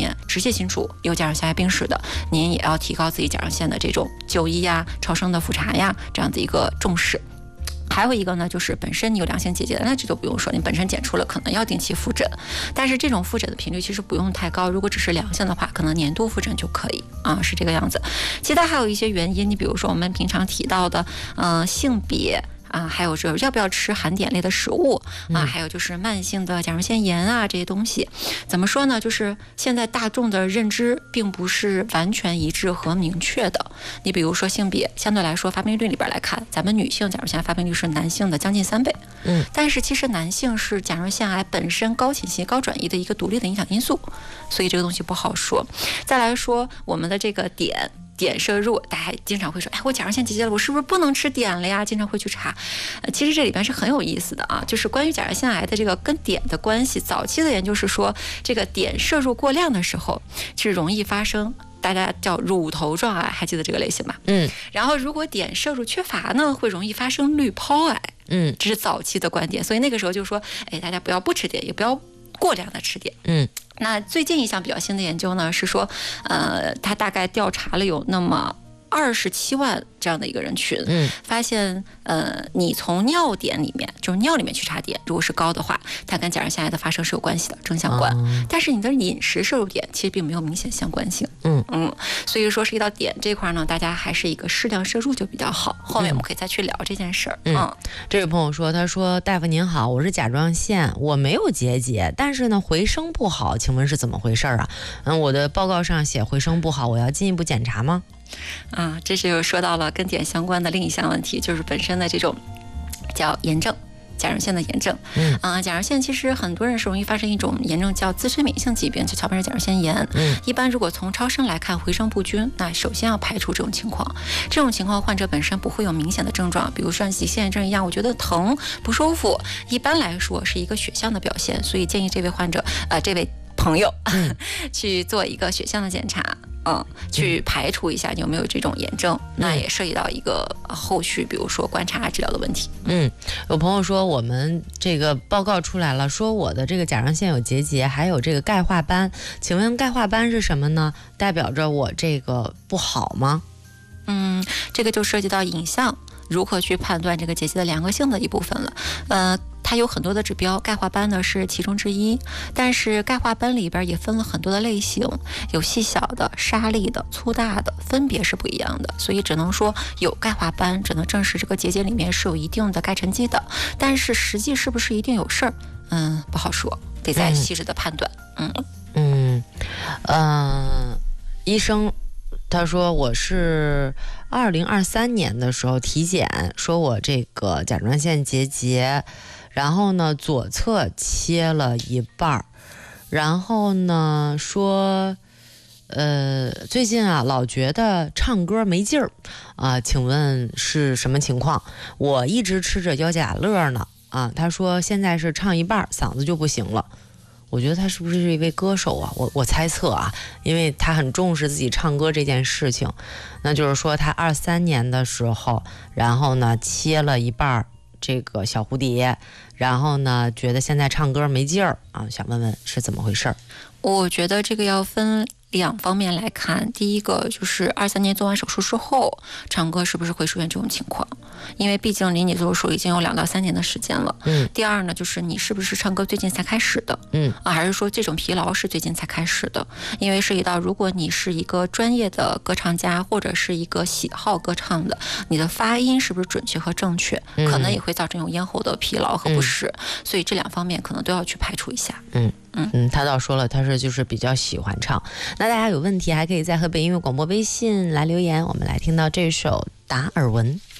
面直系亲属有甲状腺癌病史的，您也要提高自己甲状腺的这种就医呀、超声的复查呀这样的一个重视。还有一个呢，就是本身你有良性结节的，那这就不用说，你本身检出了，可能要定期复诊，但是这种复诊的频率其实不用太高，如果只是良性的话，可能年度复诊就可以啊，是这个样子。其他还有一些原因，你比如说我们平常提到的，性别。还有要不要吃含碘类的食物啊？还有就是慢性的甲状腺炎啊，这些东西，怎么说呢？就是现在大众的认知并不是完全一致和明确的。你比如说性别，相对来说发病率里边来看，咱们女性甲状腺发病率是男性的将近3倍。但是其实男性是甲状腺癌本身高侵袭、高转移的一个独立的影响因素，所以这个东西不好说。再来说我们的这个碘摄入，大家经常会说，哎，我甲状腺结节了，我是不是不能吃碘了呀？经常会去查，其实这里边是很有意思的啊，就是关于甲状腺癌的这个跟碘的关系。早期的研究是说，这个碘摄入过量的时候，是容易发生大家叫乳头状癌，还记得这个类型吗？然后如果碘摄入缺乏呢，会容易发生滤泡癌。这是早期的观点，所以那个时候就说，哎，大家不要不吃碘，也不要过量的吃碘。那最近一项比较新的研究呢，是说，他大概调查了有那么27万这样的一个人群，发现，你从尿碘里面，就是尿里面去查碘，如果是高的话，它跟甲状腺癌的发生是有关系的，正相关。但是你的饮食摄入碘其实并没有明显相关性。所以说涉及到碘这块呢，大家还是一个适量摄入就比较好。后面我们可以再去聊这件事儿。 这位朋友说，他说大夫您好，我是甲状腺，我没有结节，但是呢回声不好，请问是怎么回事啊？我的报告上写回声不好，我要进一步检查吗？ 这是又说到了跟碘相关的另一项问题，就是本身的这种叫炎症。甲状腺的炎症，甲状腺其实很多人是容易发生一种炎症叫自身免疫性疾病，就桥本氏甲状腺炎。一般如果从超声来看回声不均，那首先要排除这种情况。这种情况患者本身不会有明显的症状，比如像急性炎症一样，我觉得疼不舒服，一般来说是一个血象的表现，所以建议这位患者，这位朋友去做一个血象的检查。去排除一下有没有这种炎症，那也涉及到一个后续，比如说观察治疗的问题。 有朋友说我们这个报告出来了，说我的这个甲状腺有结节，还有这个钙化斑，请问钙化斑是什么呢？代表着我这个不好吗？ 这个就涉及到影像如何去判断这个结节的良恶性的一部分了。它有很多的指标，钙化斑呢是其中之一，但是钙化斑里边也分了很多的类型，有细小的、沙粒的、粗大的，分别是不一样的，所以只能说有钙化斑，只能证实这个结节里面是有一定的钙沉积的，但是实际是不是一定有事儿，不好说，得再细致的判断。 医生他说我是2023年的时候体检，说我这个甲状腺结节，然后呢左侧切了一半，然后呢说最近啊老觉得唱歌没劲儿请问是什么情况？我一直吃着腰甲乐呢他说现在是唱一半嗓子就不行了。我觉得他是不是一位歌手啊？我猜测因为他很重视自己唱歌这件事情，那就是说他23年的时候，然后呢切了一半这个小蝴蝶，然后呢觉得现在唱歌没劲儿想问问是怎么回事？ 我觉得这个要分2方面来看，第一个就是23年做完手术之后，唱歌是不是会出现这种情况？因为毕竟离你做手术已经有2到3年的时间了。第二呢，就是你是不是唱歌最近才开始的？还是说这种疲劳是最近才开始的？因为涉及到，如果你是一个专业的歌唱家，或者是一个喜好歌唱的，你的发音是不是准确和正确，可能也会造成有咽喉的疲劳和不适。所以这2方面可能都要去排除一下。 他倒说了，他是就是比较喜欢唱。那大家有问题还可以在河北音乐广播微信来留言，我们来听到这首达尔文。